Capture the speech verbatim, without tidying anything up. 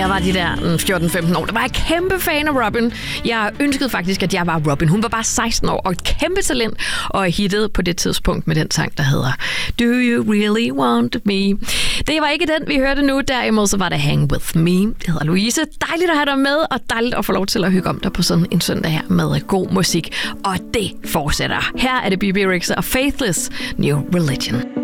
jeg var de der fjorten femten år, der var jeg kæmpe fan af Robyn. Jeg ønskede faktisk, at jeg var Robyn. Hun var bare seksten år og et kæmpe talent, og hittede på det tidspunkt med den sang, der hedder Do You Really Want Me? Det var ikke den, vi hørte nu. Derimod så var det Hang With Me. Det hedder Louise. Dejligt at have dig med, og dejligt at få lov til at hygge om dig på sådan en søndag her med god musik. Og det fortsætter. Her er det B B Rexha og Faithless New Religion.